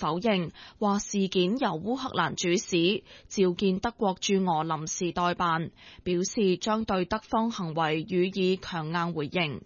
否認，話事件由烏克蘭主使，召見德國駐俄臨時代辦，表示將對德方行為予以強硬回應。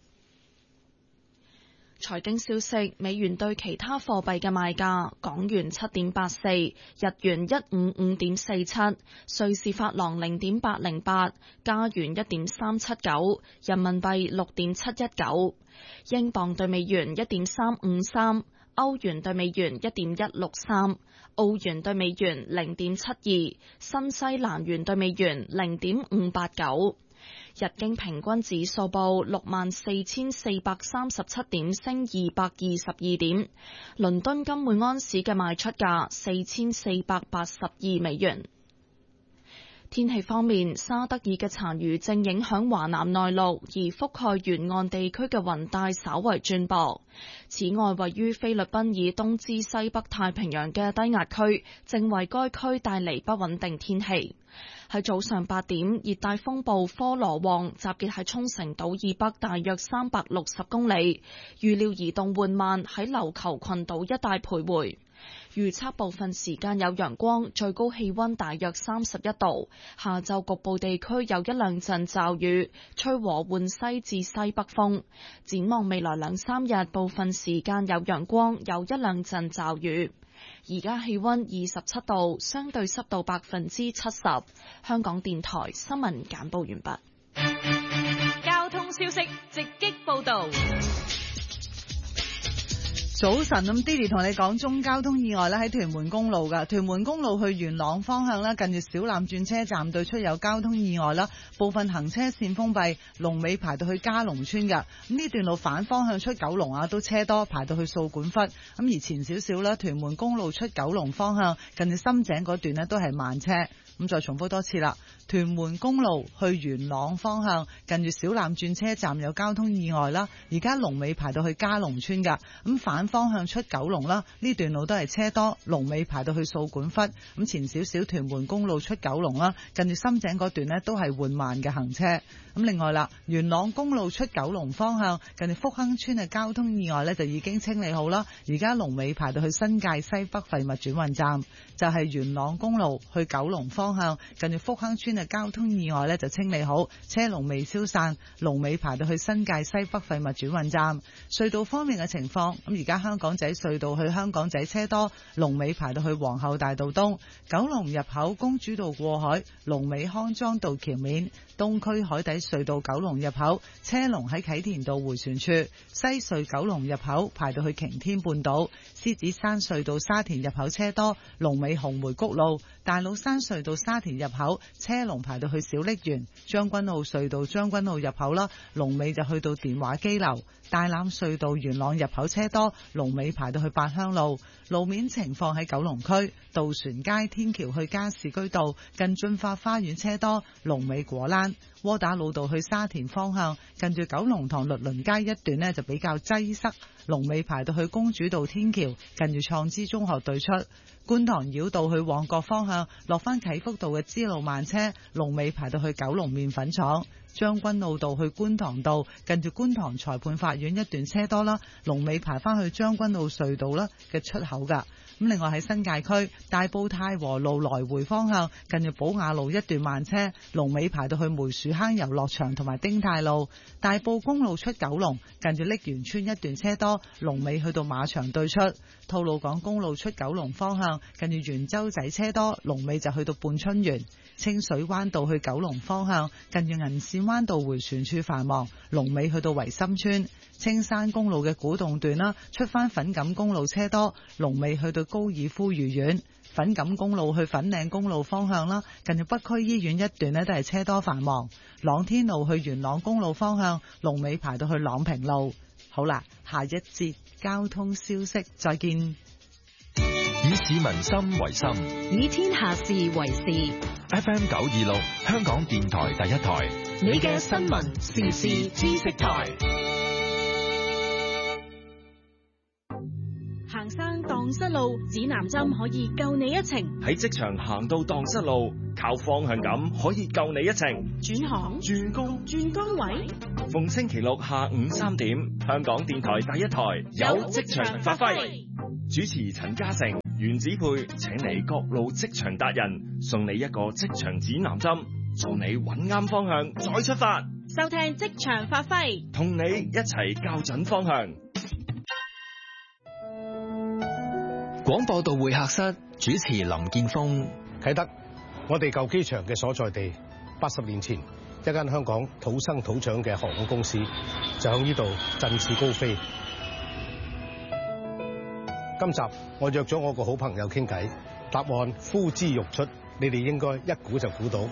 財經消息，美元對其他貨幣嘅賣價：港元7.84，日元155.47，瑞士法郎0.808，加元1.379，人民幣6.719，英鎊對美元1.353，歐元對美元1.163，澳元對美元0.72，新西蘭元對美元0.589。日經平均指數報64,437點，升222點。倫敦金每安士嘅賣出價4,482美元。天氣方面，沙德爾嘅殘餘正影響華南內陸，而覆蓋沿岸地區嘅雲帶稍為轉薄。此外，位於菲律賓以東至西北太平洋嘅低壓區，正為該區帶嚟不穩定天氣。喺早上8點，熱帶風暴科羅旺集結喺沖繩島以北大約360公里，預料移動緩慢喺琉球群島一帶徘徊。預測部分時間有陽光，最高氣溫大約31度。下晝局部地區有一兩陣驟雨，吹和緩西至西北風。展望未來2-3日，部分時間有陽光，有一兩陣驟雨。而家氣溫27度，相對濕度70%。香港電台新聞簡報完畢。 交通消息直擊報道。 早晨，咁 Didi 同你講中交通意外咧，喺屯門公路噶，屯門公路去元朗方向咧，近住小欖轉車站對出有交通意外啦，部分行車線封閉，龍尾排到去嘉龍村噶。咁呢段路反方向出九龍啊，都車多，排到去掃管笏。咁而前少少啦，屯門公路出九龍方向，近住深井嗰段咧都係慢車。咁再重複多次啦，屯門公路去元朗方向，近住小欖轉車站有交通意外啦，而家龍尾排到去嘉龍村噶。咁反方向出九龍啦，呢段路都係車多，龍尾排到去掃管笏。咁前少少屯門公路出九龍啦，近住深井嗰段呢都係緩慢嘅行車。咁另外啦，元朗公路出九龍方向，近住福亨村嘅交通意外呢就已經清理好啦，而家龍尾排到去新界西北廢物轉運站。就係元朗公路去九龍方向，近住福亨村嘅交通意外呢就清理好，車龍未消散，龍尾排到去新界西北廢物轉運站。隧道方面嘅情況，咁而家香港仔隧道去香港仔車多，龍尾排到去皇后大道東。九龍入口公主道過海，龍尾康莊道橋面。東區海底隧道九龍入口車龍喺啟田道迴旋處。西隧九龍入口排到去擎天半島。獅子山隧道沙田入口車多，龍尾紅梅谷路。大老山隧道沙田入口車龍排到去小瀝源。將軍澳隧道將軍澳入口啦，龍尾就去到電話機樓。大欖隧道元朗入口車多，龍尾排到去八鄉路。路面情況喺九龍區渡船街天橋去加士居道近駿發花園車多，龍尾果欄。窩打老道去沙田方向近住九龍塘律倫街一段呢就比較擠塞，龍尾排到去公主道天橋近住創知中學對出。觀塘繞道去旺角方向落返啟福道嘅支路慢車，龍尾排到去九龍麵粉廠。將軍澳道去觀塘道近住觀塘裁判法院一段車多啦，龍尾排返去將軍澳隧道啦嘅出口噶。咁另外喺新界區大埔太和路來回方向近住寶雅路一段慢車，龍尾排到去梅樹坑遊樂場同埋丁太路。大埔公路出九龍近住瀝源村一段車多，龍尾去到馬場對出。吐露港公路出九龍方向近住元洲仔車多，龍尾就去到半春園。清水灣道去九龍方向近住銀線灣道迴旋處繁忙，龍尾去到維深村。青山公路嘅古洞段啦，出返粉錦公路車多，龍尾去到高爾夫御苑。粉錦公路去粉嶺公路方向啦，近住北區醫院一段呢都係車多繁忙。朗天路去元朗公路方向，龍尾排到去朗平路。好啦，下一節交通消息再見。 以市民心為心， 以天下事為事。 FM 926香港電台第一台， 你嘅新聞時事知識台。行山蕩失路，指南針可以救你一程。 喺職場行到蕩失路，靠方向感可以救你一程。 轉行、 轉工、 轉崗位， 逢星期六下午3點，香港電台第一台有職場發揮。主持陳嘉誠。 原子配請嚟各路職場達人，送你一個職場指南針，助你揾啱方向再出發。 收聽職場發揮， 同你一齊校準方向。 廣播道會客室主持林建峰。 啟德，我哋舊機場嘅所在地，80年前一間香港土生土長嘅航空公司就喺呢度振翅高飛。今集我約咗我個好朋友傾偈，答案呼之欲出，你哋應該一估就估到。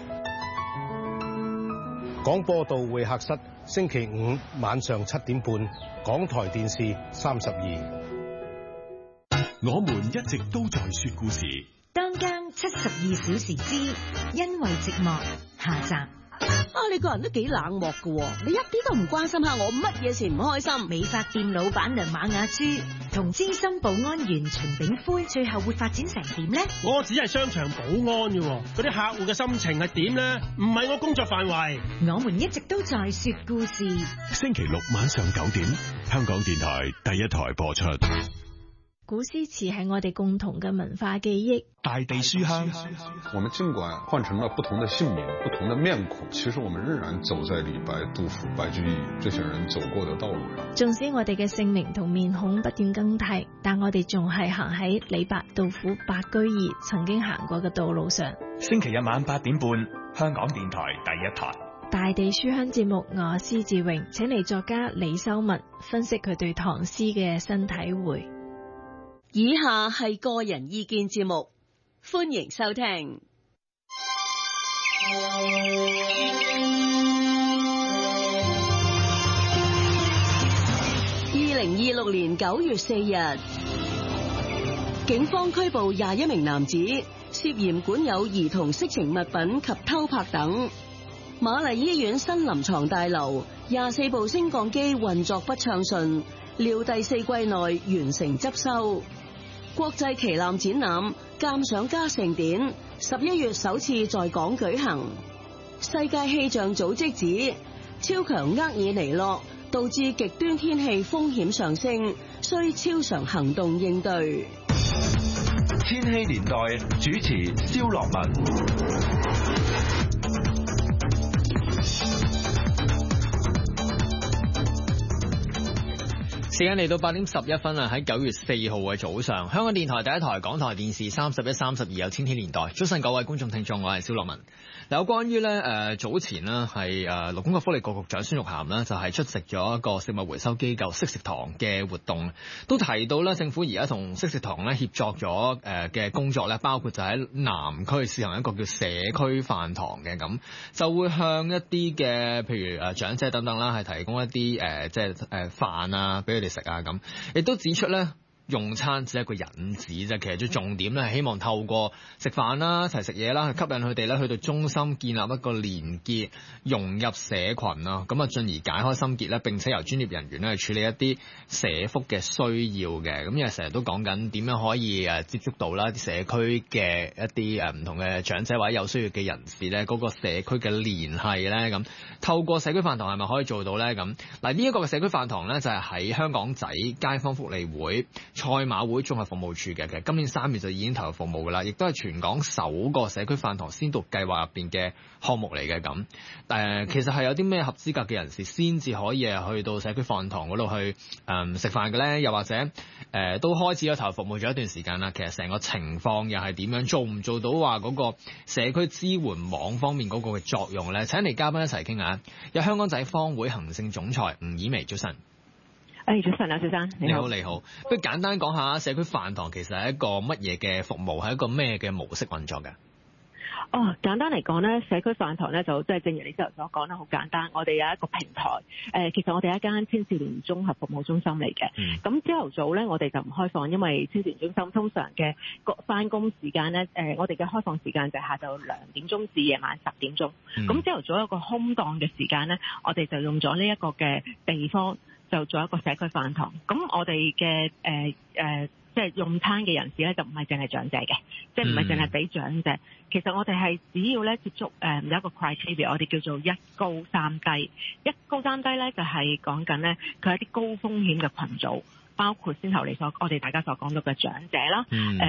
廣播道會客室，星期五晚上7點半，港台電視32。 我們一直都在說故事。 當間72小時之因為寂寞下集。 你個人都幾冷漠㗎喎，你一啲都唔關心下我乜嘢事唔開心。 美髮店老闆娘馬雅珠同資深保安員秦炳灰最後會發展成點呢？ 我只係商場保安嘅，嗰啲客戶嘅心情係點呢？唔係我工作範圍。 我們一直都在說故事。 星期六晚上9點，香港電台第一台播出。 古詩詞係我哋共同嘅文化記憶。 大地書香， 我們儘管換成了不同的姓名、不同的面孔，其實我們仍然走在李白、杜甫、白居易這些人走過的道路上。 縱使我哋嘅姓名同面孔不斷更替，但我哋仲係行喺李白、杜甫、白居易曾經行過嘅道路上。 星期日晚8點半，香港電台第一台。 大地書香節目，我施志榮請嚟作家李修文分析佢對唐詩嘅新體會。 以下係個人意見節目，歡迎收聽。2026年9月4日，警方拘捕21名男子，涉嫌管有兒童色情物品及偷拍等。瑪麗醫院新臨床大樓24部升降機運作不暢順，料第4季內完成執修。國際旗艦展覽鑑賞家盛典11月首次在港舉行。世界氣象組織指超強厄爾尼諾導致極端天氣風險上升，需超常行動應對。 千禧年代主持蕭樂文。 時間嚟到8點11分啦，喺9月4號嘅早上，香港電台第一台、港台電視31、32有千禧年代。早晨各位觀眾聽眾，我係蕭樂文。有關於早前呢係勞工及福利局局長孫玉菡呢就係出席咗一個食物回收機構惜食堂嘅活動，都提到咧政府而家同惜食堂咧協作咗嘅工作咧，包括就喺南區試行一個叫社區飯堂嘅，咁就會向一啲嘅譬如長者等等啦，係提供一啲即係飯啊俾佢哋食啊，咁亦都指出咧。用餐只係一個引子啫，其實最重點咧係希望透過食飯啦、一齊食嘢啦，去吸引佢哋咧去到中心建立一個連結，融入社群啊，咁啊進而解開心結咧，並且由專業人員咧去處理一啲社福嘅需要嘅。咁因為成日都講緊點樣可以接觸到啦啲社區嘅一啲唔同嘅長者或者有需要嘅人士咧，嗰個社區嘅聯繫咧，咁透過社區飯堂係咪可以做到咧？咁嗱呢一個嘅社區飯堂咧就係喺香港仔街坊福利會賽馬會綜合服務處嘅，其實今年3月就已經投入服務噶啦，亦都係全港首個社區飯堂先導計劃入邊嘅項目嚟嘅。咁其實係有啲咩合資格嘅人士先至可以去到社區飯堂嗰度去食飯嘅咧？又或者都開始咗投入服務咗一段時間啦，其實成個情況又係點樣？做唔做到話嗰個社區支援網方面嗰個嘅作用咧？請嚟嘉賓一齊傾下。有香港仔坊會行政總裁吳綺薇，早晨。 早晨啊，小生， 你好，你好。不如簡單講下社區飯堂其實係一個乜嘢嘅服務，係一個咩嘅模式運作嘅？ 簡單嚟講咧，社區飯堂咧就即係正如你之前所講啦，好簡單。我哋有一個平台，其實我哋係一間青少年綜合服務中心嚟嘅。咁朝頭早咧，我哋就唔開放，因為青少年中心通常嘅返工時間咧，我哋嘅開放時間就係下晝2點鐘至夜晚10點鐘。咁朝頭早一個空檔嘅時間咧，我哋就用咗呢一個嘅地方，就做一個社區飯堂。咁我哋嘅即係用餐嘅人士咧，就唔係淨係長者嘅，即係唔係淨係俾長者。其實我哋係只要咧接觸有一個 criteria， 我哋叫做1高3低。1高3低咧就係講緊咧佢係一啲高風險嘅群組，包括先頭我哋大家所講到嘅長者啦，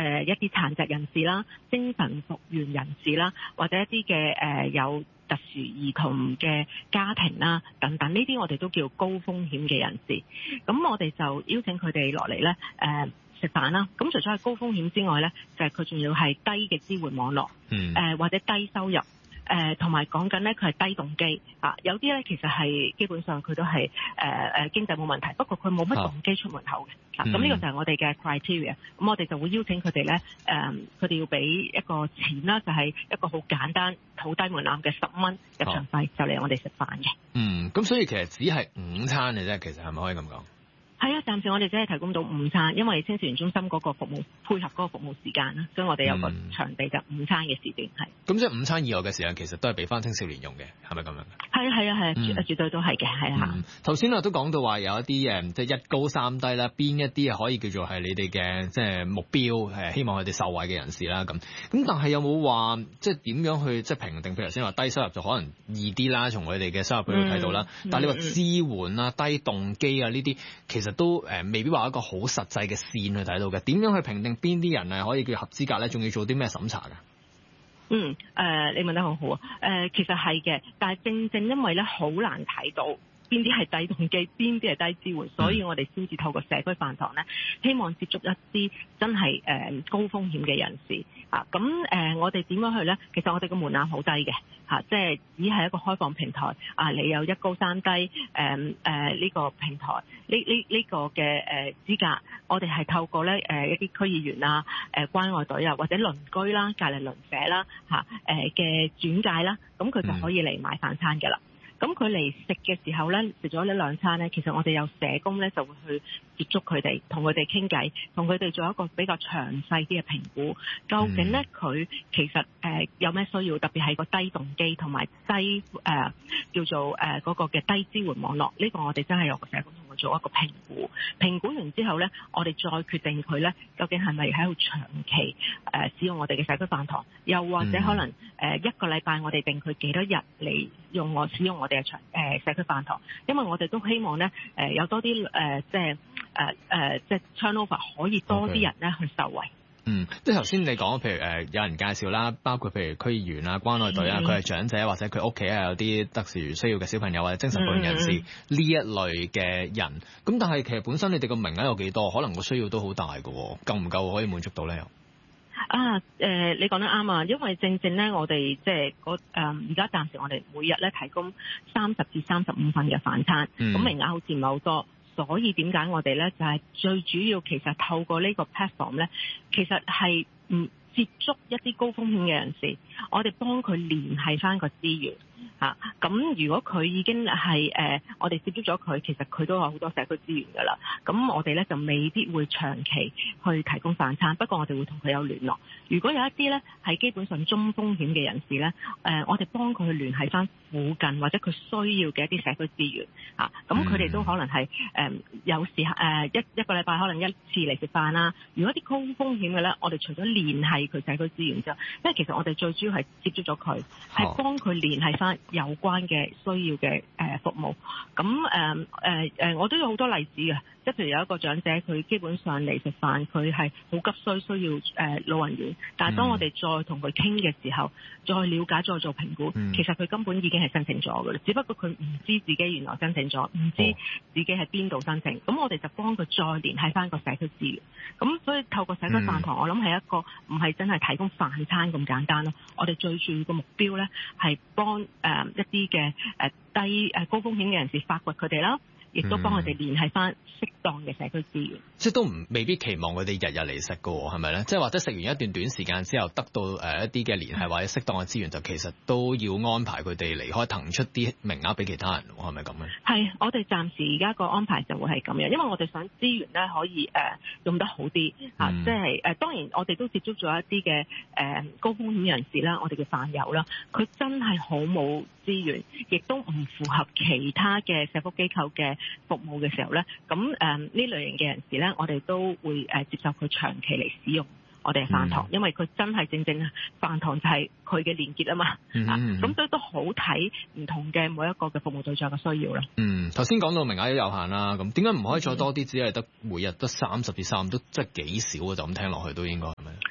一啲殘疾人士啦、精神復原人士啦，或者一啲嘅有特殊兒童嘅家庭啦等等，呢啲我哋都叫高風險嘅人士。咁我哋就邀請佢哋落嚟咧食飯啦。咁除咗係高風險之外咧，就係佢仲要係低嘅支援網絡，或者低收入。同埋講緊咧，佢係低動機啊！有啲咧其實係基本上佢都係經濟冇問題，不過佢冇乜動機出門口嘅。咁呢個就係我哋嘅 criteria。咁我哋就會邀請佢哋咧，佢哋要俾一個錢啦，就係一個好簡單、好低門檻嘅10蚊入場費，就嚟我哋食飯嘅。 咁所以其實只係午餐嘅啫，其實係咪可以咁講？ 係啊，暫時我哋只係提供到午餐，因為青少年中心嗰個服務配合嗰個服務時間啦，所以我哋有個場地就午餐嘅時段係。咁即係午餐以外嘅時間，其實都係俾翻青少年用嘅，係咪咁樣？係，絕對都係嘅，係啊。頭先都講到話有一啲即係一高三低啦，邊一啲可以叫做係你哋嘅即係目標，希望佢哋受惠嘅人士啦咁。咁但係有冇話即係點樣去即係評定？譬如頭先話低收入就可能易啲啦，從佢哋嘅收入表度睇到啦。但係你話支援啊、低動機啊呢啲，其實都未必話一個好實際嘅線去睇到嘅。點樣去評定邊啲人係可以叫合資格咧？仲要做啲咩審查㗎？你問得好好啊！其實係嘅，但係正因為咧好難睇到邊啲係低動機，邊啲係低支援，所以我哋先至透過社區飯堂咧，希望接觸一啲真係高風險嘅人士啊。咁我哋點樣去咧？其實我哋個門檻好低嘅嚇，即係只係一個開放平台啊。你有一高三低呢個平台呢個嘅資格，我哋係透過咧一啲區議員啊、關愛隊啊或者鄰居啦、隔離鄰舍啦嚇嘅轉介啦，咁佢就可以嚟買飯餐嘅啦。咁佢嚟食嘅時候咧，食咗呢2餐咧，其實我哋有社工咧就會去接觸佢哋，同佢哋傾偈，同佢哋做一個比較詳細啲嘅評估，究竟咧佢其實有咩需要，特別係個低動機同埋低叫做嗰個嘅低支援網絡，呢個我哋真係有個社工同佢做一個評估，評估完之後咧，我哋再決定佢咧究竟係咪喺度長期使用我哋嘅社區飯堂，又或者可能一個禮拜我哋定佢幾多日嚟使用我哋嘅社區飯堂，因為我哋都希望咧有多啲即係 turnover 可以多啲人咧去受惠。 即係頭先你講，譬如有人介紹啦，包括譬如區議員啊、關愛隊啊，佢係長者或者佢屋企係有啲特殊需要嘅小朋友或者精神病人士呢一類嘅人。咁但係其實本身你哋個名額有幾多？可能個需要都好大㗎喎，夠唔夠可以滿足到咧？ 你講得啱啊，因為正咧，我哋即係而家暫時我哋每日咧提供30至35份嘅飯餐，咁名額好似唔係好多，所以點解我哋咧就係最主要其實透過呢個 platform 咧，其實係接觸一啲高風險嘅人士，我哋幫佢聯繫翻個資源。咁如果佢已經係我哋接觸咗佢，其實佢都有好多社區資源㗎啦。咁我哋咧就未必會長期去提供飯餐，不過我哋會同佢有聯絡。如果有一啲咧係基本上中風險嘅人士咧，我哋幫佢去聯繫翻附近或者佢需要嘅一啲社區資源。咁佢哋都可能係有時一個禮拜可能1次嚟食飯啦。如果啲高風險嘅咧，我哋除咗聯繫佢社區資源之後，因為其實我哋最主要係接觸咗佢，係幫佢聯繫翻有關嘅需要嘅服務。咁我都有好多例子嘅，即係譬如有一個長者，佢基本上嚟食飯，佢係好急需要老人院，但係當我哋再同佢傾嘅時候，再了解再做評估，其實佢根本已經係申請咗㗎啦，只不過佢唔知自己原來申請咗，唔知自己喺邊度申請，咁我哋就幫佢再聯繫翻個社區資源。咁所以透過社區飯堂，我諗係一個唔係真係提供飯餐咁簡單咯。我哋最主要嘅目標咧係幫一啲嘅高風險嘅人士發掘佢哋啦，亦都幫佢哋聯繫翻適當嘅社區資源。 即係都未必期望佢哋日日嚟食㗎喎，係咪咧？即係或者食完一段短時間之後，得到一啲嘅聯繫或者適當嘅資源，就其實都要安排佢哋離開，騰出啲名額俾其他人，係咪咁咧？係，我哋暫時而家個安排就會係咁樣，因為我哋想資源咧可以用得好啲即係當然我哋都接觸咗一啲嘅高風險人士啦，我哋嘅飯友啦，佢真係好冇資源，亦都唔符合其他嘅社福機構嘅服務嘅時候咧，咁呢類型嘅人士咧，我哋都會接受佢長期嚟使用我哋嘅飯堂，因為佢真係正飯堂就係佢嘅連結啊嘛，咁所以都好睇唔同嘅每一個嘅服務對象嘅需要啦。頭先講到名額都有限啦，咁點解唔可以再多啲？只係得每日得30至35，都即係幾少啊？就咁聽落去都應該係咪？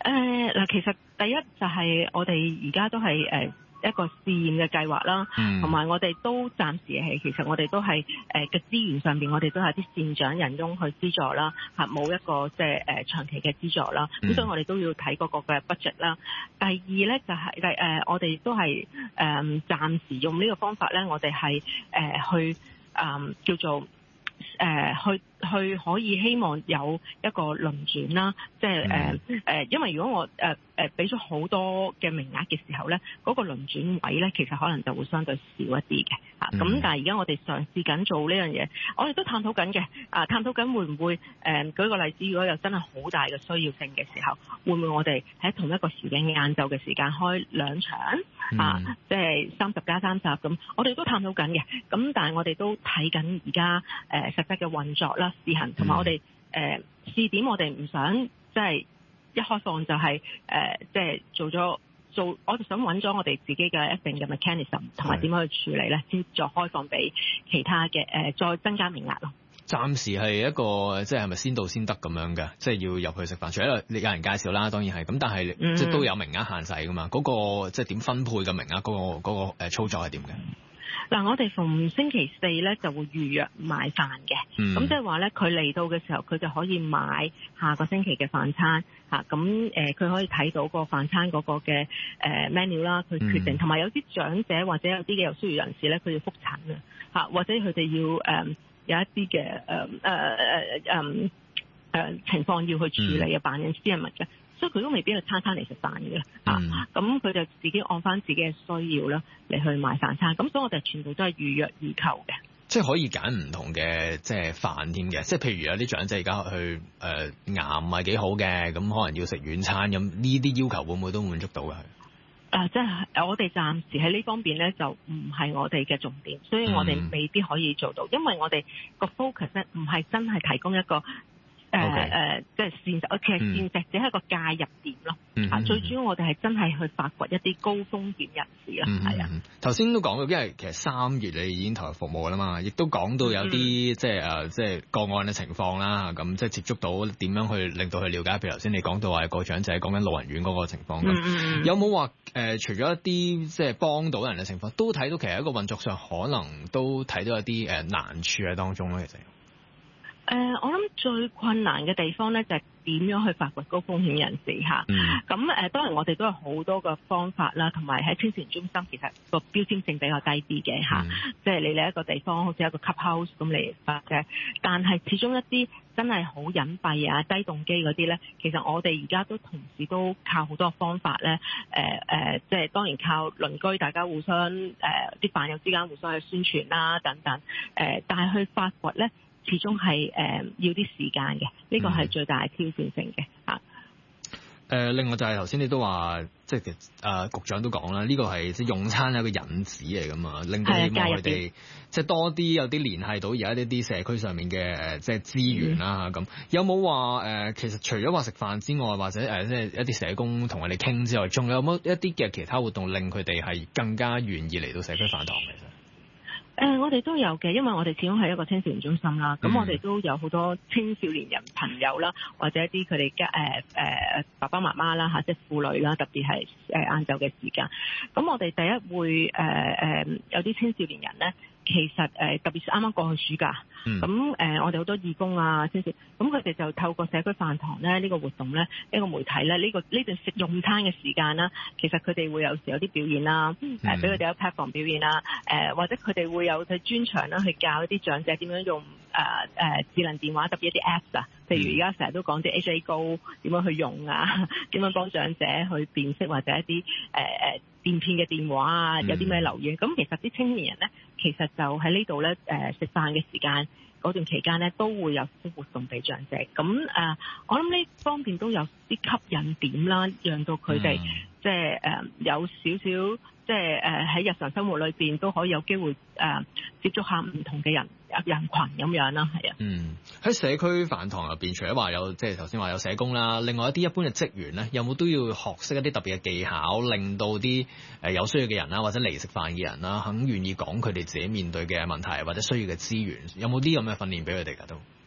嗱，其實第一就係我哋而家都係一個試驗嘅計劃啦，同埋我哋都暫時係其實我哋都係嘅資源上邊，我哋都係啲善長人翁去資助啦，冇一個即係長期嘅資助啦。咁所以我哋都要睇嗰個嘅 budget 啦。第二咧就係我哋都係暫時用呢個方法咧，我哋係去叫做去可以希望有一個輪轉啦，即係因為如果我俾咗好多嘅名額嘅時候咧，嗰個輪轉位咧其實可能就會相對少一啲嘅嚇。咁但係而家我哋嘗試緊做呢樣嘢，我哋都探討緊嘅探討緊會唔會舉個例子，如果有真係好大嘅需要性嘅時候，會唔會我哋喺同一個時間晏晝嘅時間開2場即係30+30咁，我哋都探討緊嘅。咁但係我哋都睇緊而家實際嘅運作啦、試行，同埋我哋試點，我哋唔想即係一開放就係即係做，我就想揾咗我哋自己嘅一定嘅 mechanism， 同埋點樣去處理咧，先再開放俾其他嘅再增加名額咯。 暫時係一個即係咪先到先得咁樣嘅，即係要入去食飯。除咗有人介紹啦，當然係咁，但係即係都有名額限制噶嘛。嗰個即係點分配嘅名額，嗰個操作係點嘅？ 嗱，我哋逢星期四咧就會預約買飯嘅，咁即係話咧佢嚟到嘅時候，佢就可以買下個星期嘅飯餐嚇，咁佢可以睇到個飯餐嗰個嘅menu 啦，佢決定，同埋有啲長者或者有啲嘅有需要人士咧，佢要覆診啊，或者佢哋要有一啲嘅情況要去處理嘅辦緊私人物嘅。所以佢都未必去餐嚟食飯嘅咁佢就自己按翻自己嘅需要啦嚟去買飯餐，咁所以我哋全部都係預約而求嘅。 即係可以揀唔同嘅即係飯添嘅，即係譬如有啲長者而家去牙唔係幾好嘅，咁可能要食軟餐，咁呢啲要求會唔會都滿足到嘅？ 即係我哋暫時喺呢方面咧就唔係我哋嘅重點，所以我哋未必可以做到，因為我哋個 focus 咧唔係真係提供一個即係膳食，其實膳食只係一個介入點咯。最主要我哋係真係去發掘一啲高風險人士啦。係啊， 頭先都講到，因為其實3月你已經投入服務啦嘛，亦都講到有啲即係個案嘅情況啦。咁即係接觸到點樣去令到佢了解，譬如頭先你講到話個長者講緊老人院嗰個情況咁，有冇話除咗一啲即係幫到人嘅情況，都睇到其實一個運作上可能都睇到一啲難處喺當中咧，其實。 我諗最困難嘅地方咧就係點樣去發掘高風險人士嚇。咁當然我哋都有好多個方法啦，同埋喺青少年中心其實個標籤性比較低啲嘅嚇。即係你嚟一個地方好似一個 clubhouse 咁嚟發嘅，但係始終一啲真係好隱蔽啊、低動機嗰啲咧，其實我哋而家都同時都靠好多方法咧。即係當然靠鄰居大家互相啲飯友之間互相去宣傳啦等等。但係去發掘咧，始終係要啲時間嘅，呢個係最大嘅挑戰性嘅嚇。 另外就係頭先你都話，即係局長都講啦，呢個係即係用餐係一個引子嚟㗎嘛，令到希望佢哋即係多啲有啲聯繫到而家呢啲社區上面嘅即係資源啦咁。有冇話其實除咗話食飯之外，或者即係一啲社工同佢哋傾之外，仲有冇一啲嘅其他活動令佢哋係更加願意嚟到社區飯堂嘅？ 我哋都有嘅，因為我哋始終係一個青少年中心啦，咁我哋都有好多青少年人朋友啦，或者一啲佢哋家爸爸媽媽啦嚇，即係婦女啦，特別係晏晝嘅時間。咁我哋第一會有啲青少年人咧，其實特別是啱啱過去暑假，咁我哋好多義工啊，青少年，咁佢哋就透過社區飯堂咧呢個活動咧，呢個媒體咧呢段食用餐嘅時間啦，其實佢哋會有時有啲表演啦，俾佢哋有 platform 表演啦，或者佢哋會有佢專場啦，去教一啲長者點樣用智能電話，特別一啲 apps 啊，譬如而家成日都講啲 HA Go 點樣去用啊，點樣幫長者去辨識或者一啲電騙嘅電話啊，有啲咩留意？咁其實啲青年人咧，其實就喺呢度咧食飯嘅時間嗰段期間咧，都會有啲活動俾長者。咁我諗呢方面都有啲吸引點啦，讓到佢哋即係有少少即係喺日常生活裏邊都可以有機會接觸下唔同嘅人群咁樣啦，係啊。 喺社區飯堂入邊，除咗話有即係頭先話有社工啦，另外一啲一般嘅職員咧，有冇都要學識一啲特別嘅技巧，令到啲有需要嘅人啦，或者嚟食飯嘅人啦，肯願意講佢哋自己面對嘅問題或者需要嘅資源，有冇啲咁嘅訓練俾佢哋㗎都？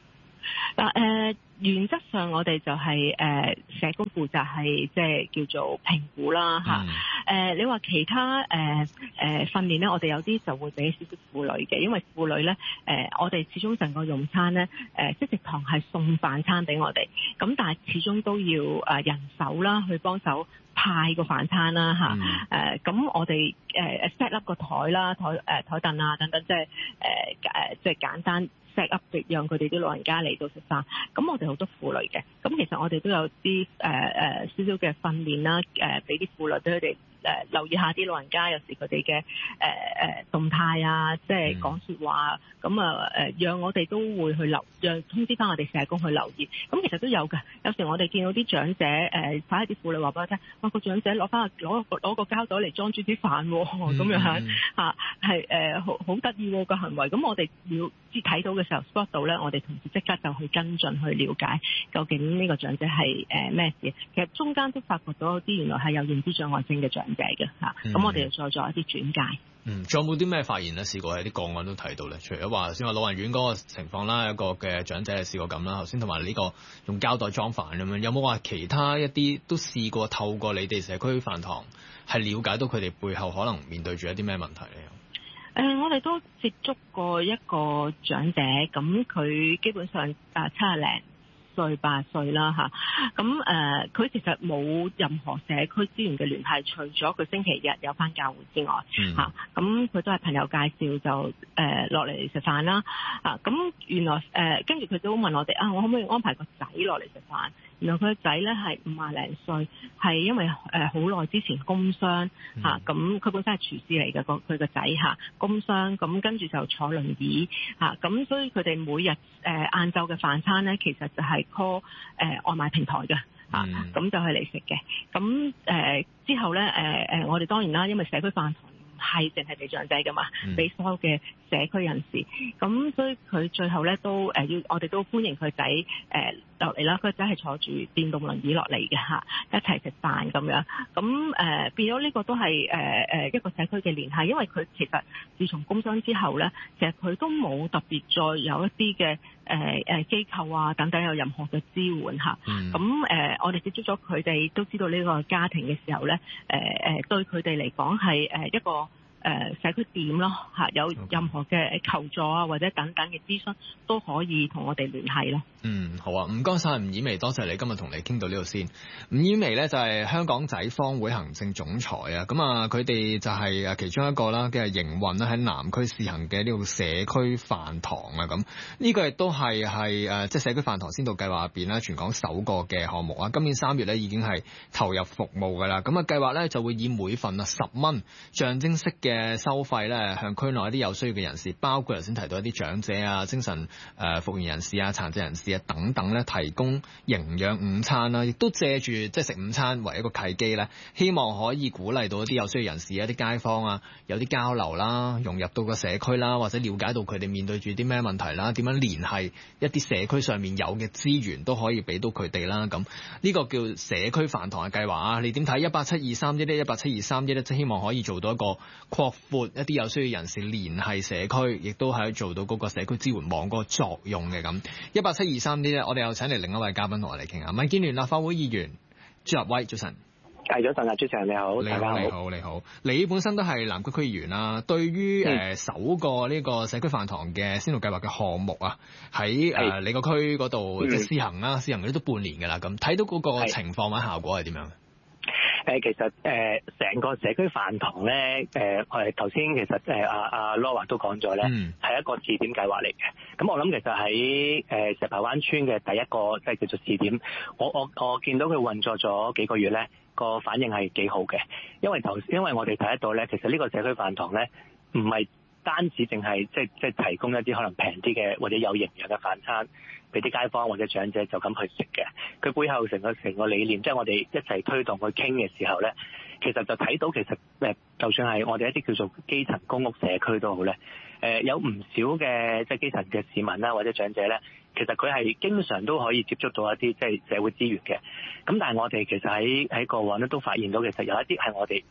嗱原則上我哋就係社工負責係即係叫做評估啦嚇。你話其他訓練咧，我哋有啲就會俾少少婦女嘅，因為婦女咧我哋始終成個用餐咧即食堂係送飯餐俾我哋，咁但係始終都要人手啦去幫手派個飯餐啦嚇。咁我哋set up 個台啦台凳啊等等，即係簡單set up，讓佢哋啲老人家嚟到食飯。咁我哋好多婦女嘅，咁其實我哋都有啲少少嘅訓練啦，俾啲婦女俾佢哋留意下啲老人家有時佢哋嘅動態啊，即係講説話，咁讓我哋都會去讓通知翻我哋社工去留意。咁其實都有㗎，有時我哋見到啲長者睇下啲婦女話俾我聽，哇個長者攞個膠袋嚟裝住啲飯喎，咁樣嚇係好得意喎個行為。咁我哋要睇到嘅時候 spot 到咧，我哋同事即刻就去跟進去了解究竟呢個長者係咩事。其實中間都發覺到啲原來係有認知障礙症嘅長者嘅嚇，咁我哋就再做一啲轉介。 仲有冇啲咩發現咧？試過喺啲個案都睇到咧，除咗話先話老人院嗰個情況啦，有一個嘅長者係試過咁啦，頭先同埋呢個用膠袋裝飯咁樣，有冇話其他一啲都試過透過你哋社區飯堂係了解到佢哋背後可能面對住一啲咩問題咧？ 我哋都接觸過一個長者，咁佢基本上70零歲8歲啦嚇，咁佢其實冇任何社區資源嘅聯繫，除咗佢星期日有返教會之外嚇，咁佢都係朋友介紹就落嚟食飯啦嚇，咁原來跟住佢都問我哋我可唔可以安排個仔落嚟食飯？原來佢個仔咧係50零歲，係因為好耐之前工傷嚇，咁佢本身係廚師嚟嘅，佢個仔嚇工傷，咁跟住就坐輪椅嚇，咁所以佢哋每日晏晝嘅飯餐咧，其實就係 call 外賣平台嘅嚇，咁就係嚟食嘅。咁之後咧我哋當然啦，因為社區飯堂係淨係俾長者㗎嘛，俾所有嘅社區人士，咁所以佢最後咧都要我哋都歡迎佢仔落嚟啦。佢仔係坐住電動輪椅落嚟嘅嚇，一齊食飯咁樣。咁變咗呢個都係一個社區嘅聯繫，因為佢其實自從工傷之後咧，其實佢都冇特別再有一啲嘅機構啊等等有任何嘅支援嚇。咁我哋接觸咗佢哋，都知道呢個家庭嘅時候咧，對佢哋嚟講係一個社區點咯嚇，有任何嘅求助啊或者等等嘅諮詢都可以同我哋聯繫咯。 好啊，唔該晒吳綺薇，多謝你今日同你傾到呢度先。吳綺薇咧就係香港仔坊會行政總裁啊，咁啊佢哋就係其中一個啦，嘅營運咧喺南區試行嘅呢個社區飯堂啊，咁呢個亦都係即係社區飯堂先導計劃入邊咧全港首個嘅項目啊。今年3月咧已經係投入服務㗎啦。咁啊計劃咧就會以每份10蚊象徵式嘅收費咧，向區內一啲有需要嘅人士，包括頭先提到一啲長者啊、精神復原人士啊、殘疾人士啊等等咧，提供營養午餐啦，亦都借住即係食午餐為一個契機咧，希望可以鼓勵到一啲有需要人士、一啲街坊啊，有啲交流啦，融入到個社區啦，或者了解到佢哋面對住啲咩問題啦，點樣聯繫一啲社區上面有嘅資源都可以俾到佢哋啦。咁呢個叫社區飯堂嘅計劃啊，你點睇？1872311 1872311咧，即係希望可以做到一個擴闊一啲有需要人士聯繫社區，亦都係做到嗰個社區支援網嗰個作用嘅咁。18723呢，我哋又請嚟另一位嘉賓同我哋傾下。民建聯立法會議員朱立威，早晨。 早晨啊，朱 Sir 你好， 你好，你好。你本身都係南區區議員啦，對於首個呢個社區飯堂嘅先導計劃嘅項目啊，喺你個區嗰度即係試行啦，試行嗰啲都半年㗎啦，咁睇到嗰個情況或者效果係點樣？ 其實成個社區飯堂咧，我哋頭先其實阿 Laura 都講咗咧，係一個試點計劃嚟嘅。咁我諗其實喺石排灣村嘅第一個即係叫做試點，我見到佢運作咗幾個月咧，個反應係幾好嘅。因為我哋睇得到咧，其實呢個社區飯堂咧，唔係單止淨係即係提供一啲可能平啲嘅或者有營養嘅飯餐俾啲街坊或者長者就咁去食嘅。佢背後成個理念，即係我哋一齊推動去傾嘅時候咧，其實就睇到其實就算係我哋一啲叫做基層公屋社區都好咧，有唔少嘅即係基層嘅市民啦或者長者咧，其實佢係經常都可以接觸到一啲即係社會資源嘅。咁但係我哋其實喺過往咧都發現到，其實有一啲係我哋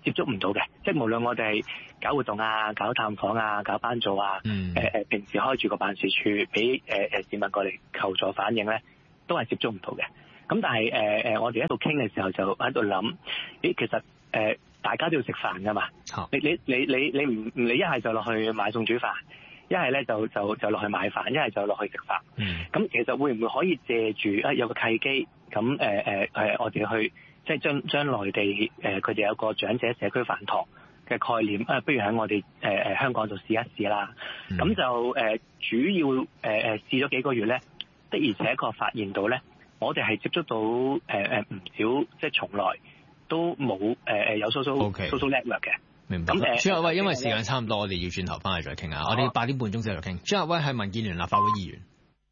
接觸唔到嘅，即係無論我哋係搞活動啊、搞探訪啊、搞班組啊，平時開住個辦事處俾市民過嚟求助反映咧，都係接觸唔到嘅。咁但係我哋喺度傾嘅時候就喺度諗，其實大家都要食飯㗎嘛。你一係就落去買餸煮飯，一係咧就落去買飯，一係就落去食飯。咁其實會唔會可以借住有個契機，咁我哋去即係將內地佢哋有個長者社區飯堂嘅概念，不如喺我哋香港度試一試啦。咁就主要試咗幾個月咧，的而且確發現到咧，我哋係接觸到唔少，即係從來都冇有 social network 嘅。 明白。咁朱亞威，因為時間差唔多，我哋要轉頭翻嚟再傾下。我哋8點半鐘之後再傾。朱亞威係民建聯立法會議員。